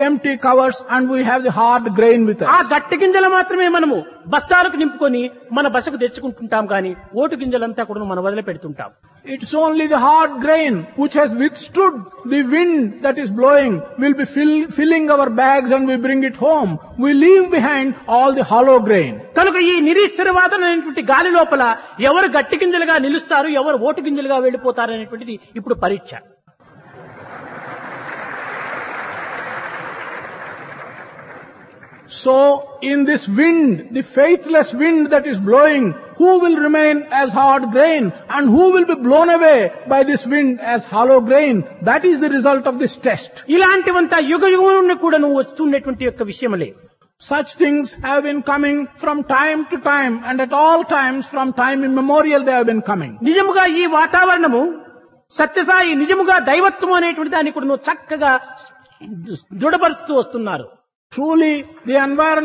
empty covers and we have the hard grain with ఆ us. గట్టి గింజలు మాత్రమే మనము బస్తాలకు నింపుకొని మన బసకు తెచ్చుకుంటుంటాం కానీ ఓటు గింజలంతా కూడా మనం వదిలిపెడుతుంటాం. It's only the hard grain which has withstood the wind that is blowing will be filling our bags and we bring it home. We leave behind all the hollow grain. కనుక ఈ నిరీశ్వరవాదమైనటువంటి గాలి లోపల ఎవరు గట్టి గింజలుగా నిలుస్తారు, ఎవరు vote గింజలుగా వెళ్లిపోతారు అనేటువంటిది ఇప్పుడు పరీక్ష. So, in this wind, the faithless wind that is blowing, who will remain as hard grain and who will be blown away by this wind as hollow grain? That is the result of this test. ఇలాంటివంతా యుగ యుగం నుండి కూడా నువ్వు వస్తున్నటువంటి యొక్క విషయములే. Such things have been coming from time to time and at all times from time immemorial they have been coming. నిజముగా ఈ వాతావరణము సత్యసాయి నిజముగా దైవత్వం అనేటువంటి దాన్ని కూడా నువ్వు చక్కగా దృఢపరుస్తూ వస్తున్నారు. Truly the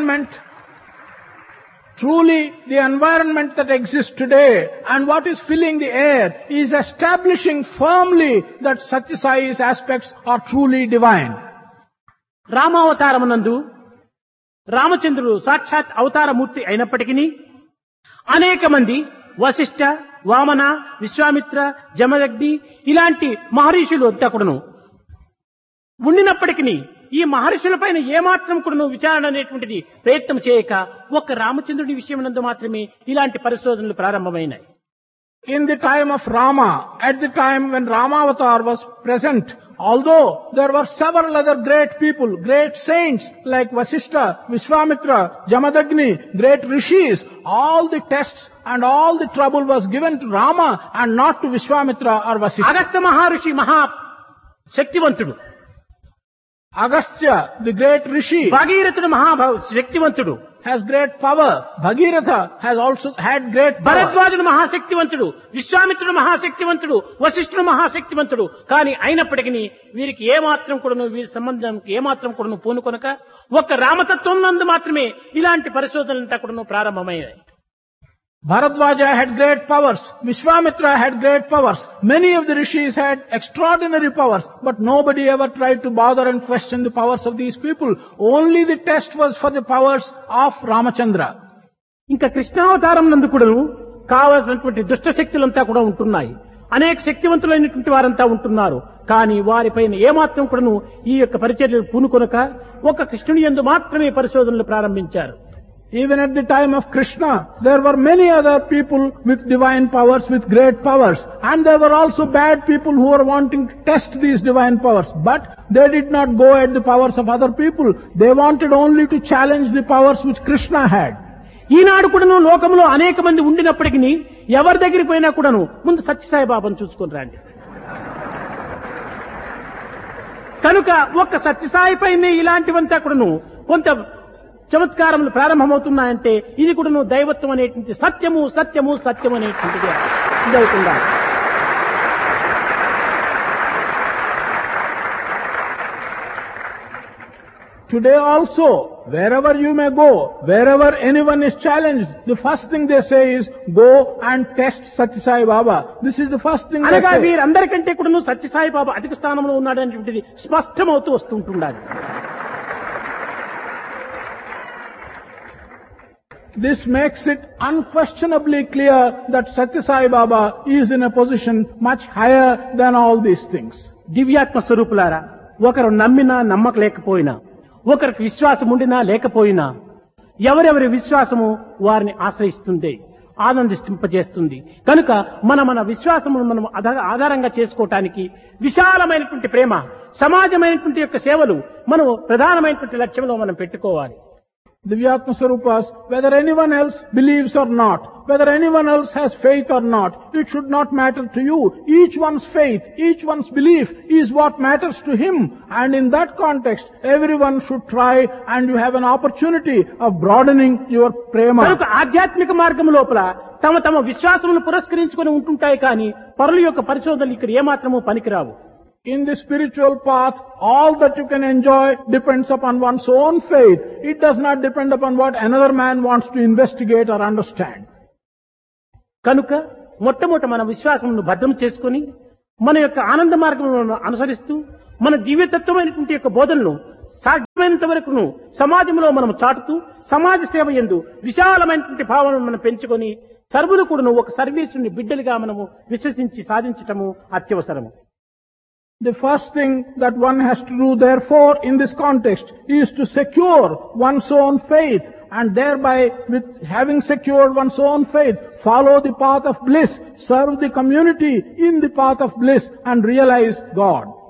environment that exists today and what is filling the air is establishing firmly that Satya Sai's aspects are truly divine. రామావతారమునందు రామచంద్రుడు సాక్షాత్ అవతారమూర్తి అయినప్పటికీ అనేక మంది వశిష్ఠ, వామన, విశ్వామిత్ర, జమదగ్ని ఇలాంటి మహర్షులు అంతా కూడాను ఉండినప్పటికీ ఈ మహర్షులపైన ఏమాత్రం కూడా నువ్వు విచారణ అనేటువంటిది ప్రయత్నం చేయక ఒక్క రామచంద్రుడి విషయమునందు మాత్రమే ఇలాంటి పరిశోధనలు ప్రారంభమైనాయి. In the time of Rama, at the time when Ramavatar was present, although there were several other great people, great saints like Vasishtha, Vishwamitra, Jamadagni, great rishis, all the tests and all the trouble was given to Rama and not to Vishwamitra or Vasishtha. Agastya మహర్షి మహా శక్తివంతుడు, Agastya, the great rishi, భాగీరథుడు మహా శక్తివంతుడు, has great power. Bhagiratha has also had great power. భరద్వాజుడు మహాశక్తివంతుడు, విశ్వామిత్రుడు మహాశక్తివంతుడు, వశిష్ఠుడు మహాశక్తివంతుడు. కానీ అయినప్పటికీ వీరికి ఏమాత్రం కూడాను వీరి సంబంధానికి ఏమాత్రం కూడాను పూనుకొనక ఒక్క రామతత్వం నందు మాత్రమే ఇలాంటి పరిశోధనలంతా కూడాను ప్రారంభమయ్యాయి. Bharadwaja had great powers. Vishwamitra had great powers. Many of the rishis had extraordinary powers. But nobody ever tried to bother and question the powers of these people. Only the test was for the powers of Ramachandra. ఇంకా కృష్ణావతారం నందు కూడాను కావలసినటువంటి దుష్ట శక్తులంతా కూడా ఉంటున్నాయి. అనేక శక్తివంతులైనటువంటి వారంతా ఉంటున్నారు. కానీ వారిపైన ఏమాత్రం కూడాను ఈ యొక్క పరిచర్యలు పూనుకొనక ఒక కృష్ణుని యందు మాత్రమే పరిశోధనలు ప్రారంభించారు. Even at the time of Krishna, there were many other people with divine powers, with great powers. And there were also bad people who were wanting to test these divine powers. But they did not go at the powers of other people. They wanted only to challenge the powers which Krishna had. ఈనాడు కూడాను లోకంలో అనేక మంది ఉండినప్పటికీ ఎవరి దగ్గరికి పోయినా కూడాను ముందు సత్యసాయి బాబాను చూసుకొని రండి. కనుక ఒక్క సత్యసాయి పైనే ఇలాంటివంతా కూడాను కొంత చమత్కారములు ప్రారంభమవుతున్నాయంటే ఇది కూడా నువ్వు దైవత్వం అనేటువంటి సత్యము సత్యము సత్యం అనేటువంటిది ఇదవుతుందా. Today also, wherever you may go, wherever anyone is challenged, the first thing they say is, go and test Satya Sai Baba. This is the first thing they అనగా say. వీరందరికంటే కూడా నువ్వు సత్యసాయి బాబా అధిక స్థానంలో ఉన్నాడనేటువంటిది స్పష్టమవుతూ వస్తుంటుండాలి. This makes it unquestionably clear that Satya Sai Baba is in a position much higher than all these things. దివ్యాత్మ స్వరూపులారా, ఒకరు నమ్మినా నమ్మక లేకపోయినా, ఒకరికి విశ్వాసం ఉండినా లేకపోయినా, ఎవరెవరి విశ్వాసము వారిని ఆశ్రయిస్తుంది, ఆనందింపజేస్తుంది. కనుక మన విశ్వాసమును మనం ఆధారంగా చేసుకోవటానికి విశాలమైనటువంటి ప్రేమ, సమాజమైనటువంటి యొక్క సేవలు మనం ప్రధానమైనటువంటి లక్ష్యంలో మనం పెట్టుకోవాలి. Divyatma Swarupas, whether anyone else believes or not, whether anyone else has faith or not, it should not matter to you. Each one's faith, each one's belief is what matters to him. And in that context, everyone should try and you have an opportunity of broadening your prema. కనుక ఆధ్యాత్మిక మార్గం లోపల తమ విశ్వాసమును పురస్కరించుకొని ఉంటుంటాయి కానీ పరుల యొక్క పరిశోధనలు ఇక్కడ ఏమాత్రము పనికిరావు. In the spiritual path, all that you can enjoy depends upon one's own faith. It does not depend upon what another man wants to investigate or understand. కనుక మొట్టమొదట మన విశ్వాసమును భద్రం చేసుకొని మన యొక్క ఆనంద మార్గములను అనుసరిస్తూ మన దివ్యతత్వమైనటువంటి యొక్క బోధనలు సాధ్యమైనంత వరకును సమాజంలో మనం చాటుతూ సమాజ సేవ యందు విశాలమైనటువంటి భావనను మనం పెంచుకొని సర్వులు కూడాను ఒక సర్వీసుని బిడ్డలుగా మనము విశ్వసించి సాధించటము అత్యవసరము. The first thing that one has to do, therefore, in this context, is to secure one's own faith, and thereby, with having secured one's own faith, follow the path of bliss, serve the community in the path of bliss, and realize God.